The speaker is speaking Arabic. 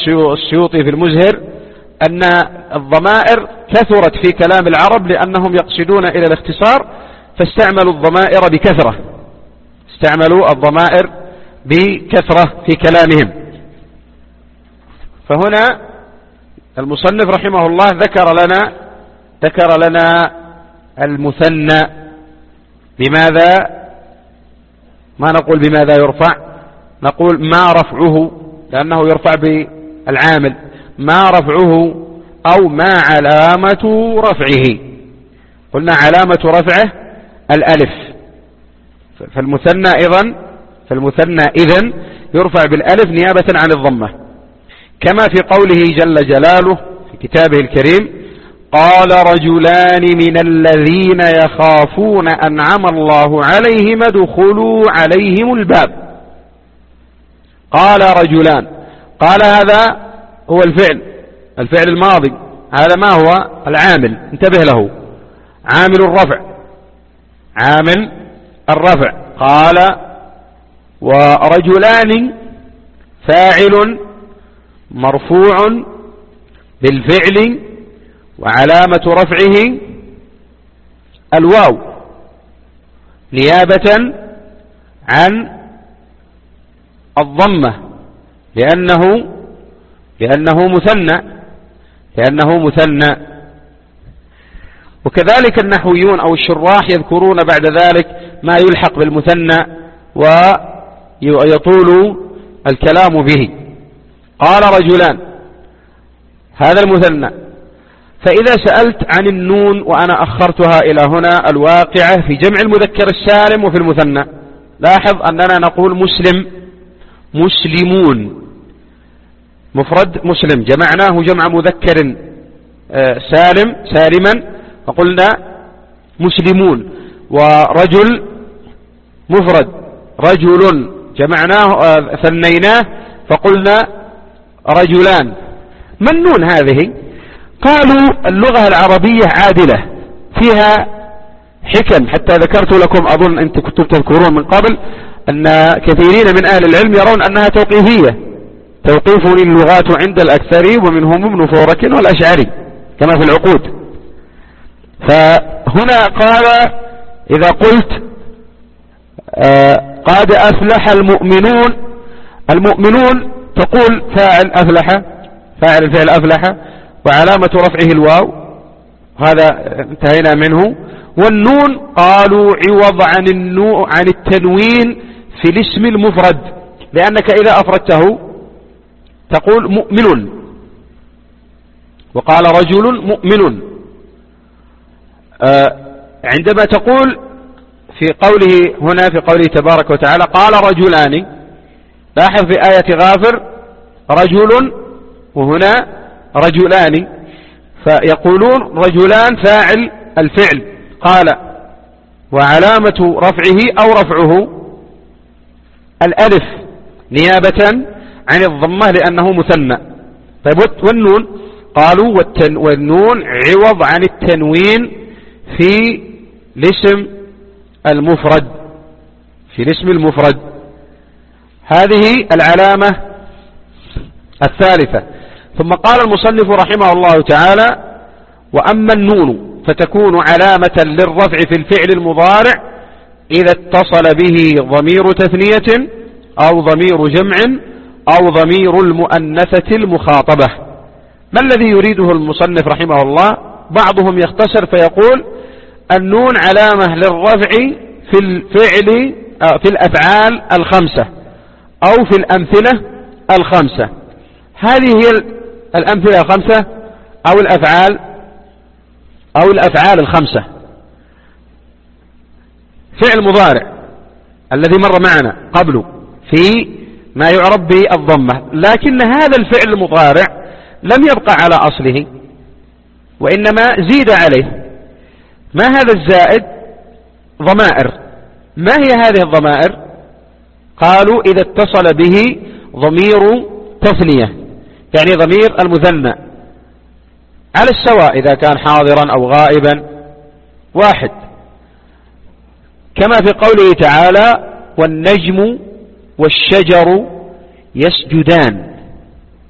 السيوطي في المزهر أن الضمائر كثرت في كلام العرب لأنهم يقصدون إلى الاختصار، فاستعملوا الضمائر بكثرة، استعملوا الضمائر بكثرة في كلامهم. فهنا المصنف رحمه الله ذكر لنا المثنى. بماذا؟ ما نقول بماذا يرفع، نقول ما رفعه، لأنه يرفع بالعامل، ما رفعه أو ما علامة رفعه. قلنا علامة رفعه الألف، فالمثنى إذن يرفع بالألف نيابة عن الضمة، كما في قوله جل جلاله في كتابه الكريم: قال رجلان من الذين يخافون أنعم الله عليهم ادخلوا عليهم الباب. قال رجلان، قال هذا هو الفعل الماضي، هذا ما هو؟ العامل، انتبه له، عامل الرفع. قال ورجلان فاعل مرفوع بالفعل وعلامة رفعه الواو نيابة عن الضمة لأنه مثنى. وكذلك النحويون أو الشراح يذكرون بعد ذلك ما يلحق بالمثنى ويطول الكلام به. قال رجلان، هذا المثنى. فإذا سألت عن النون وأنا أخرتها إلى هنا الواقعة في جمع المذكر السالم وفي المثنى، لاحظ أننا نقول مسلمون، مفرد مسلم، جمعناه جمع مذكر سالما فقلنا مسلمون. ورجل مفرد رجل، جمعناه ثنيناه فقلنا رجلان. ما النون هذه؟ قالوا اللغة العربية عادلة فيها حكم، حتى ذكرت لكم، أظن أنت كنتم تذكرون من قبل أن كثيرين من أهل العلم يرون أنها توقيفية، توقيف اللغات عند الأكثر ومنهم ابن فورك والأشعري كما في العقود. فهنا قال إذا قلت قد أفلح المؤمنون تقول فاعل أفلح، فاعل الفعل أفلح وعلامة رفعه الواو، هذا انتهينا منه. والنون قالوا عوض عن التنوين في الاسم المفرد، لأنك إذا أفردته تقول مؤمن، وقال رجل مؤمن. عندما تقول في قوله هنا في قوله تبارك وتعالى قال رجلان، لاحظ في آية غافر رجل وهنا رجلان، فيقولون رجلان فاعل الفعل قال وعلامة رفعه أو رفعه الألف نيابة عن الضمة لأنه مثنى. طيب والنون؟ قالوا والنون عوض عن التنوين في الاسم المفرد، هذه العلامة الثالثة. ثم قال المصنف رحمه الله تعالى: وأما النون فتكون علامة للرفع في الفعل المضارع إذا اتصل به ضمير تثنية أو ضمير جمع أو ضمير المؤنثة المخاطبة. ما الذي يريده المصنف رحمه الله؟ بعضهم يختصر فيقول النون علامة للرفع في الفعل في الأفعال الخمسة أو في الأمثلة الخمسة. هذه هي الأمثلة الخمسة أو الأفعال الخمسة. فعل مضارع الذي مر معنا قبله في ما يعرف بالضمة، لكن هذا الفعل المضارع لم يبقى على أصله وإنما زيد عليه. ما هذا الزائد؟ ضمائر. ما هي هذه الضمائر؟ قالوا إذا اتصل به ضمير تثنية، يعني ضمير المثنى على السواء إذا كان حاضرا أو غائبا واحد، كما في قوله تعالى: والنجم والشجر يسجدان.